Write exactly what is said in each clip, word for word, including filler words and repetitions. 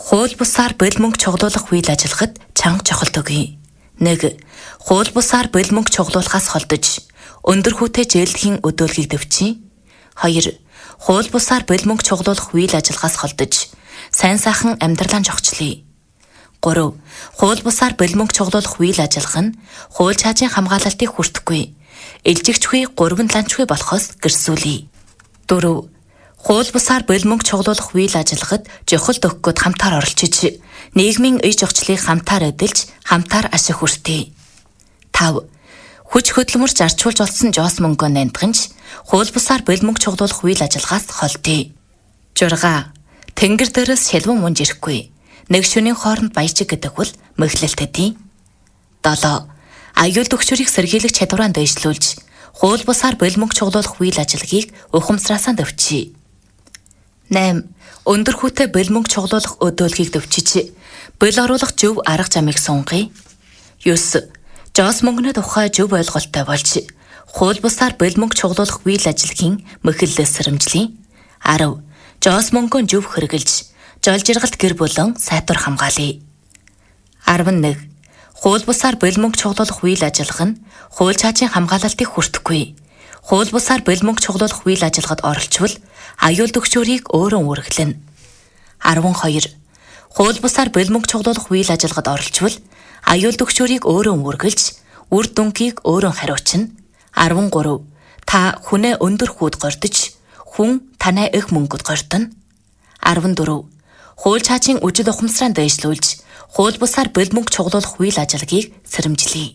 Хууль бусаар бэл мөнгө чуглуулах үйл ажиллагаанд чанга чухал өгье. нэг. Хууль бусаар бэл мөнгө чуглуулахаас холдож өндөр хүүтэй жээлдэхийн өдөөлгийг дэвчий. хоёр. Хууль бусаар бэл мөнгө чуглуулах үйл ажиллагаас холдож сайн сайхан амьдралаа жогчлие. гурав. Хууль бусаар бэл мөнгө чуглуулах үйл ажиллагаа нь хууль чаажийн хамгаалалтыг хүртэхгүй, элжигчгүй гурван ланчгүй болохоос гэрсүүлье. дөрөв. Хууль бусаар бэл мөнгө чуглуулах үйл ажиллагаанд жохолт өгөхөд хамтаар оролцож, нийгмийн ие жогчлыг хамтаар эдэлж, хамтаар ашиг хүртээ. тав. Хүч хөдөлмөрч арчуулж олсон жоос мөнгөө нандганч, хууль бусаар бэл мөнгө чуглуулах үйл ажиллагаас холдъё. журга. Тэнгэр дээрээс шилвэн мунж ирэхгүй. Нэг шөнийн хооронд баяжиг гэдэг бол мэхлэлтэдий. долоо. Аюул төгчрийг сэргийлэх чадвараа дэвшлүүлж, хууль бусаар бэл мөнгө чуглуулах үйл ажиллагийг ухамсараасаа дэвчий. найм. Өндөр хүүтэй бэл мөнгө чуглуулах өдөөлгийг дэвчиж, бэл оруулах зөв арга замыг сунгая. ёс. Жоос мөнгөний тухай зөв ойлголттой болж, хууль бусаар бэл мөнгө чуглуулах үйл ажиллагийн мэхэллээс сэрэмжлэе. арав. Жоос мөнгөө зөв хэрэгжилж, жол жиргалт гэр бүлэн сайтар хамгаалъя. арван нэг. Хууль бусаар бэл мөнгө чуглуулах үйл ажиллагаа нь хууль чаажийн хамгаалалтыг хүртэхгүй, хууль бусаар бэл мөнгө чуглуулах үйл ажиллагаанд оролцвол аюул төгчөрийг өөрөө үргэлэн. арван хоёр. Хууль бусаар бэл мөнгө чуглуулах үйл ажиллагаанд оролцвол аюул төгчөрийг өөрөө үргэлж, үр дүнгийг өөрөө хариуцна. арван гурав. Та хүнээ өндөр хүүд гордож, хүн танай их мөнгөд гордоно. арван дөрөв. Хууль чаажийн үжил ухамсараа дэвшлүүлж, хууль бусаар бэл мөнгө чуглуулах үйл ажиллагийг сэрэмжлэе.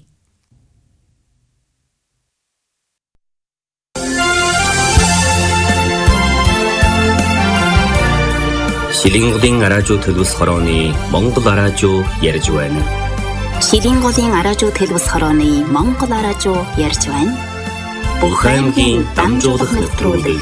Шилинголын араажуу төлөвс хорооны Монгол араажуу ярьж байна. Шилинголын араажуу төлөвс хорооны Монгол араажуу ярьж байна. Бүх аймгийн дамжуулах нэвтрүүлэг.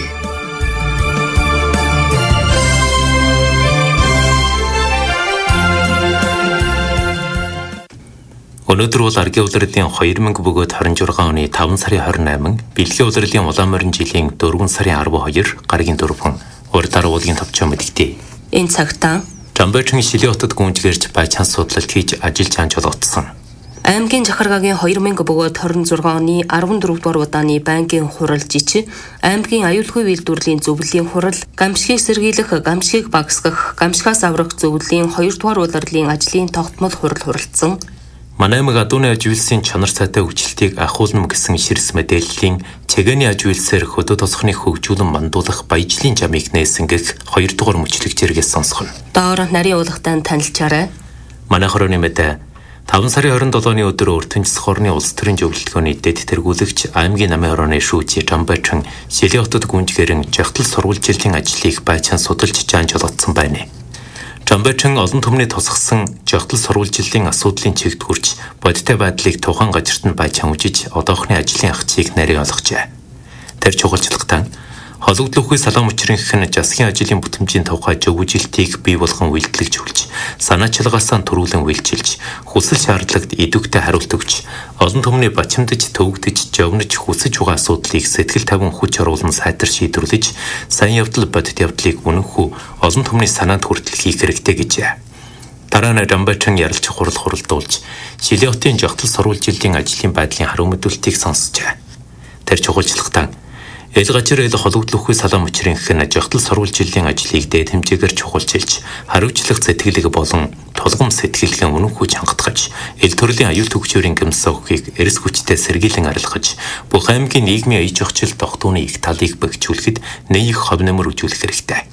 Өнөөдөр бол аргийн улирлын хоёр мянга бөгөөд хорин жургаан оны таван сарын хорин найман, бэлгийн улирлын улаан морин жилийн дөрвөн сарын арван хоёр, гарагийн дөрвөн, урд даруулагын товчоо мэдэгтэй. Энэ цагтаа Жамбайчин Шилийн хотод гүнжгэрж баячаан судлалт хийж ажиллаж анж болгоцсон. аймгийн Жахаргагийн хоёр мянга бөгөөд хорин зургаан оны арван дөрөвдүгээр удааны байнгын хурал жич, аймгийн аюулгүй үйлдвэрлэлийн зөвлөлийн хурал, гамшигыг сэргийлэх, гамшигыг багасгах, гамшигаас аврах зөвлөлийн хоёрдугаар улирлын ажлын тогтмол хурал хуралдсан. Манай аймаг адууны аж үйлсийн чанар сайтай хөгжилтийг ахуулна гэсэн ширс мэдээллийн цэгэний аж үйлсээр хөдөө тосхны хөгжүүлэн мандуулах баяжлын жамыг нээсэнгэх хоёрдугаар мөчлөг зэрэгээс сонсгоно. Доор нарийн уулгатай танилцаарай. Манай хорооны мэдээ таван сарын хорин долооны өдөр өртөнцөх хорны улс төрийн зөвлөлтгөөний дэд тэргүүлэгч аймгийн намын хорооны шүүж Жамбайчин Шилийн хотод гүнжгэрэн жагтал сурвалжилтын ажлыг байчаан судалж заанж олгоцсон байна. Жамбайчин олон түмний тусгасан жагтал сурвалжилтын асуудлын чигт хүрч бодиттой байдлыг тухайн газарт нь баяжаан үжиж одоохны ажлын агцыг нарийн олгожээ. Тэр чухалчлагтаа хологдлохүй салаан мөчрийнх нь засгийн ажлын бүтэмжийн тухай зөвгөжилтийг бий болгон үйлдэлж хүлж, санаачилгаасаа төрүүлэн үйлчилж, хүсэл шаардлагад идэвхтэй хариулт өгч, олон түмний бачимдаж, төвөгдөж, жовнож хүсэж байгаа асуудлыг сэтгэл тавин хүч оруулан сайтар шийдвэрлэж, сайн явдал бодит явдлыг үнэнхүү олон түмний санаанд хүртэл хийх хэрэгтэй гэжээ. Дараа нь Жамбайчин ярилч хурал хуралдуулж, Шилийн хотын жагтал сурвалжилтын ажлын байдлын хариу мэдүүлэлтийг сонсжээ. Тэр чухалчлагтаа эл гажир эл хологдлохүй салаан мөчрийнх нь жагтал сурвалжилтын ажлыг дээд хэмжээгээр чухалчилж, хариуцлах сэтгэлэг болон тулгам сэтгэлгэн үнэнхүү чангатгаж, эл төрлийн аюул төгчөрийн гэмсэхийг эрс хүчтэй сэргийлэн арилгаж, бүх аймгийн нийгмийн ие жогчил тогтууны их талыг бэхжүүлэхэд нэг хов нэмэр үзүүлэх хэрэгтэй.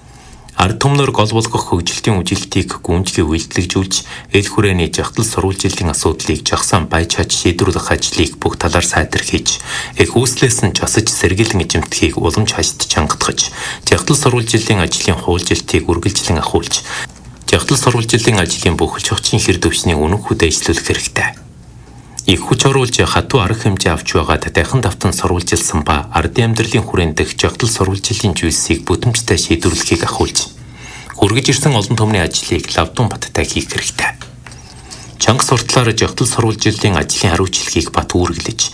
Ард түмнөр гол болгох хөгжилтийн үжилтийг гүнжгий үйлдэлжүүлж, эл хүрээний жагтал сурвалжилтын асуудлыг жагсаан баяжаач шийдвэрлэх ажлыг бүх талаар сайтар хийж, их үүслээс нь жасаж сэргийлэн эзэмдэхийг уламж хашид чангатгаж, жагтал сурвалжилтын ажлын хуулжилтыг үргэлжлэн ахиулж, жагтал сурвалжилтын ажлын бүх чухчин хэр төвчнийг үнэнхүү дэвшлүүлэх хэрэгтэй. Их хүч оруулж хатуу арга хэмжээ авч байгаад дахин давтан сурвалжилсан ба ардын амьдралын хүрээнд дэх жагтал сурвалжилтын зүйлсийг бүтэмжтэй шийдвэрлэхийг ахиулж, хүргэж ирсэн олон түмний ажлыг лавдун баттай хийх хэрэгтэй. Чанга суртлаар жагтал сурвалжилтын ажлын хариуцлагыг бат үүргэлж,